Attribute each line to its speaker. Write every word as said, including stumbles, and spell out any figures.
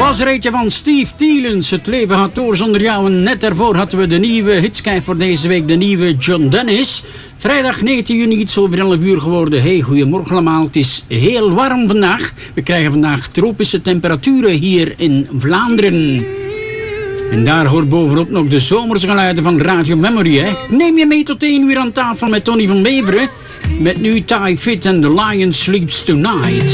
Speaker 1: Was er eentje van Steve Thielens. Het leven gaat door zonder jou. En net daarvoor hadden we de nieuwe hitschijf voor deze week. De nieuwe John Dennis. Vrijdag negentien juni, iets over elf uur geworden. Hey, goedemorgen allemaal. Het is heel warm vandaag. We krijgen vandaag tropische temperaturen hier in Vlaanderen. En daar hoort bovenop nog de zomerse geluiden van Radio Memory. Hè. Neem je mee tot één uur aan tafel met Tony van Beveren. Met nu Ty Fit en The Lion Sleeps Tonight.